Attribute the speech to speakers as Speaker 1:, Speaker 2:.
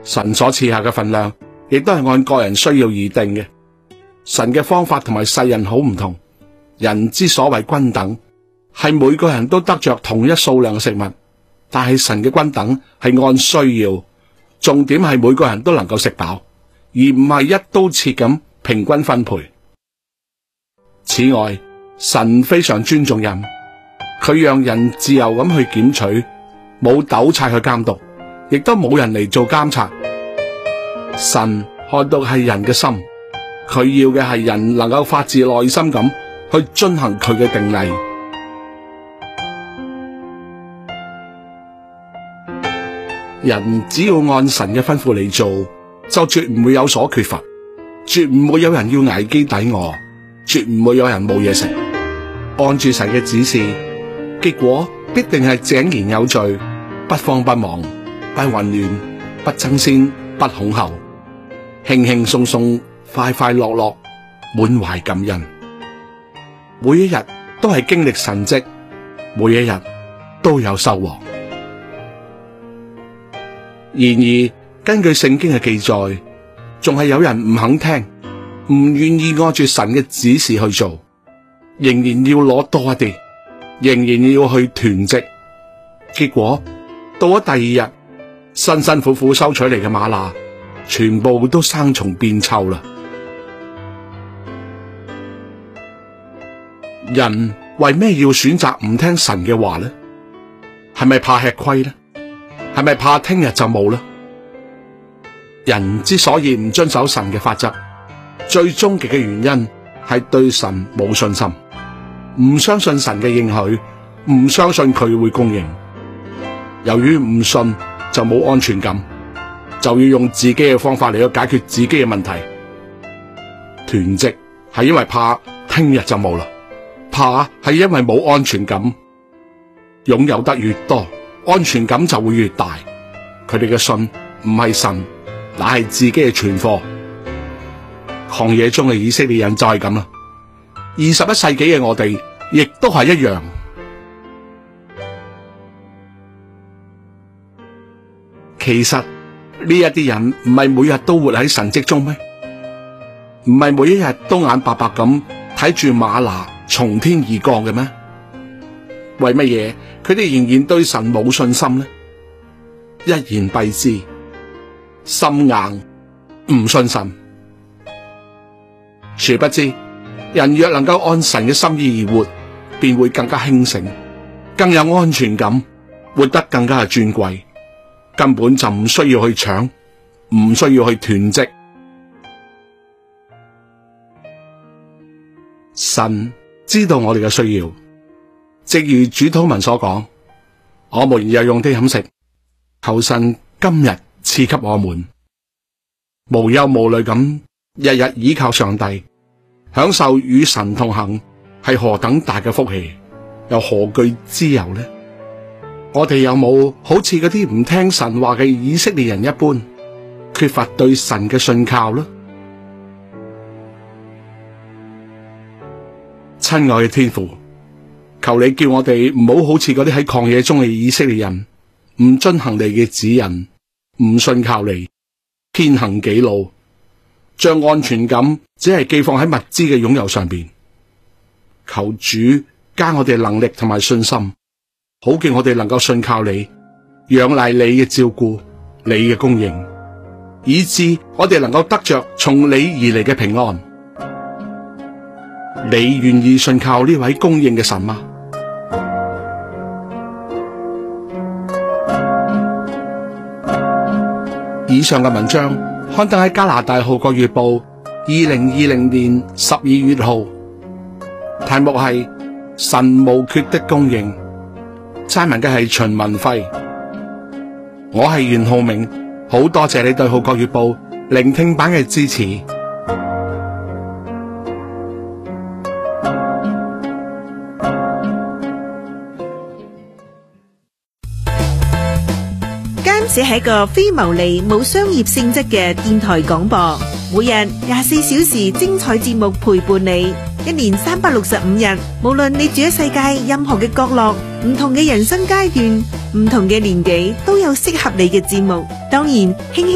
Speaker 1: 神所賜下嘅份量，亦都係按個人需要而定嘅。神嘅方法同埋世人好唔同。人之所謂均等，係每個人都得着同一數量嘅食物，但係神嘅均等係按需要，重點係每個人都能夠食飽，而唔係一刀切咁平均分配。此外，神非常尊重人，佢讓人自由咁去檢取，冇督察去監督，亦都冇人嚟做監察。神看到係人嘅心，佢要嘅係人能夠發自內心咁去遵行佢嘅定例。人只要按神嘅吩咐嚟做，就絕唔會有所缺乏，絕唔會有人要挨飢抵餓，絕唔會有人冇嘢食。按住神嘅指示，結果必定係井然有序，不慌不忙，不混亂，不爭先，不恐後，輕輕鬆鬆，快快樂樂，滿懷感恩。每一日都係經歷神蹟，每一日都有收穫。然而，根據聖經嘅記載，仲係有人唔肯聽，唔願意按住神嘅指示去做，仍然要攞多一啲，仍然要去囤積。結果到咗第二日，辛辛苦苦收取嚟嘅嗎哪，全部都生蟲變臭啦。人為咩要選擇唔聽神嘅話呢？係咪怕吃虧呢？係咪怕聽日就冇呢？人之所以唔遵守神嘅法則，最終極嘅原因係對神冇信心，唔相信神嘅應許，唔相信佢會供應。由於唔信，就冇安全感，就要用自己嘅方法嚟去解決自己嘅問題。囤積係因為怕聽日就冇啦，怕係因為冇安全感。擁有得越多，安全感就會越大。佢哋嘅信唔係神，乃係自己嘅存貨。曠野中嘅以色列人就係咁啦。21世紀嘅我哋亦都係一樣。其實呢一啲人唔係每日都活喺神蹟中咩？唔係每一日都眼白白咁睇住嗎哪從天而降嘅咩？為乜嘢佢哋仍然對神冇信心呢？一言蔽之，心硬，唔信神。殊不知，人若能夠按神嘅心意而活，便會更加興盛，更有安全感，活得更加係尊貴，根本就唔需要去搶，唔需要去囤積。神知道我哋嘅需要，正如主禱文所講，我們日用的飲食，求神今日賜給我們，無憂無慮咁日日倚靠上帝，享受與神同行，係何等大嘅福氣，又何懼之有呢？我哋有冇好似嗰啲唔聽神話嘅以色列人一般，缺乏對神嘅信靠呢？親愛嘅天父，求你叫我哋唔好好似嗰啲喺曠野中嘅以色列人，唔遵行你嘅指引，唔信靠你，偏行己路，將安全感只係寄放喺物資嘅擁有上邊。求主加我哋能力同埋信心，好叫我哋能夠信靠你，仰賴你嘅照顧，你嘅供應，以致我哋能夠得着從你而嚟嘅平安。你願意信靠呢位供應嘅神嗎？以上嘅文章刊登喺加拿大《號角月報》2020年12月號，題目係神無缺的供應，撰文嘅係秦文輝。我係袁浩明，好多謝你對《號角月報》聆聽版嘅支持。
Speaker 2: 這係一個非牟利、冇商業性質嘅電台廣播，每日24小時精彩節目陪伴你，一年365日，無論你住喺世界任何嘅角落，唔同嘅人生階段，唔同嘅年紀，都有適合你嘅節目。當然，輕輕